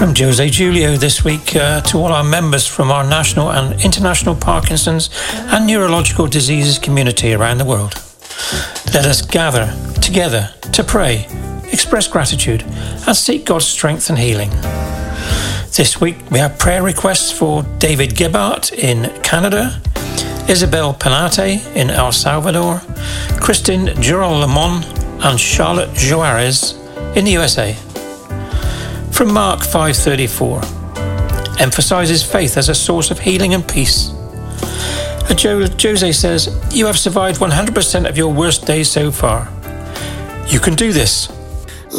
From Jose Julio this week to all our members from our national and international Parkinson's and neurological diseases community around the world. Let us gather together to pray, express gratitude, and seek God's strength and healing. This week we have prayer requests for David Gebhardt in Canada, Isabel Penate in El Salvador, Christine Giron-Lemon and Charlotte Juarez in the USA. From Mark 5:34, emphasizes faith as a source of healing and peace. Jose says, "You have survived 100% of your worst days so far. You can do this.